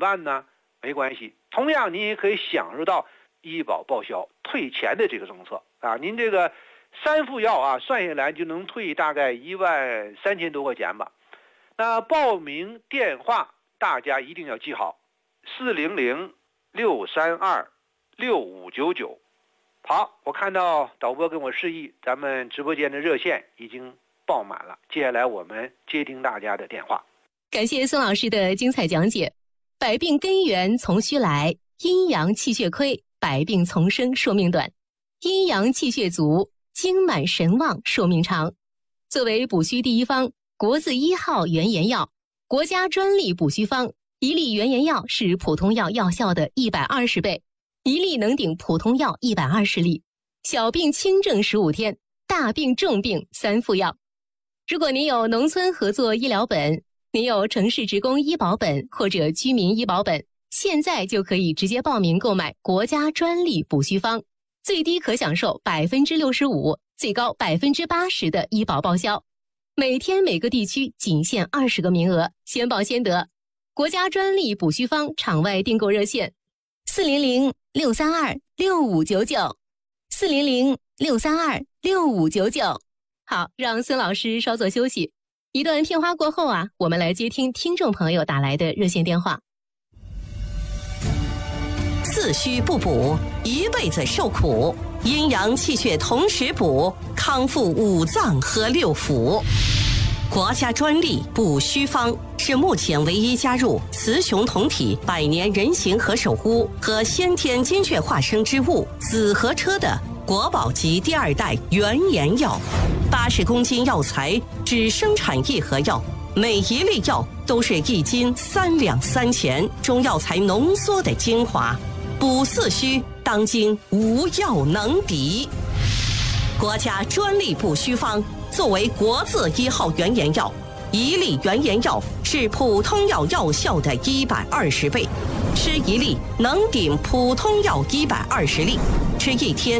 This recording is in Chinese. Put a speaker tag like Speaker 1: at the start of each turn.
Speaker 1: 办呢？没关系，同样您也可以享受到医保报销退钱的这个政策啊。您这个3副药啊，算下来就能退大概13000多块钱吧。那报名电话大家一定要记好，400-632-6599。好，我看到导播跟我示意，咱们直播间的热线已经爆满了，接下来我们接听大家的电话。
Speaker 2: 感谢孙老师的精彩讲解。百病根源从虚来，阴阳气血亏，百病丛生，寿命短；阴阳气血足，精满神旺，寿命长。作为补虚第一方，国字1号原研药，国家专利补虚方，一粒原研药是普通药药效的120倍，一粒能顶普通药120粒。小病轻症15天，大病重病3副药。如果您有农村合作医疗本，您有城市职工医保本或者居民医保本，现在就可以直接报名购买国家专利补虚方，最低可享受65%，最高80%的医保报销。每天每个地区仅限20个名额，先报先得。国家专利补虚方场外订购热线：400-632-6599，400-632-6599。好，让孙老师稍作休息。一段片花过后啊，我们来接听听众朋友打来的热线电话。
Speaker 3: 四虚不补，一辈子受苦；阴阳气血同时补，康复5脏和6腑。国家专利补虚方是目前唯一加入雌雄同体百年人形和首乌和先天精血化生之物紫河车的国宝级第2代原研药。80公斤药材只生产1盒药，每一粒药都是1斤3两3钱中药材浓缩的精华，补四虚当今无药能敌。国家专利补虚方作为国字1号原研药，一粒原研药是普通药药效的120倍，吃一粒能顶普通药120粒，吃1天